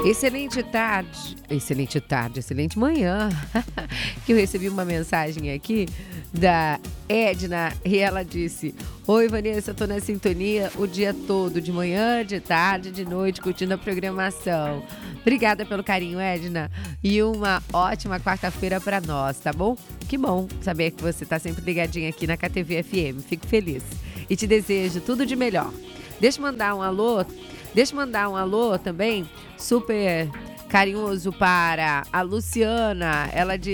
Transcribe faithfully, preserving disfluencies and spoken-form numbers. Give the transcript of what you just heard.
Excelente tarde, excelente tarde, excelente manhã, que eu recebi uma mensagem aqui da Edna e ela disse: oi Vanessa, eu tô na sintonia o dia todo, de manhã, de tarde, de noite, curtindo a programação. Obrigada pelo carinho, Edna, e uma ótima quarta-feira para nós, tá bom? Que bom saber que você tá sempre ligadinha aqui na K T V F M, fico feliz e te desejo tudo de melhor. Deixa eu mandar um alô, deixa eu mandar um alô também super carinhoso para a Luciana. Ela diz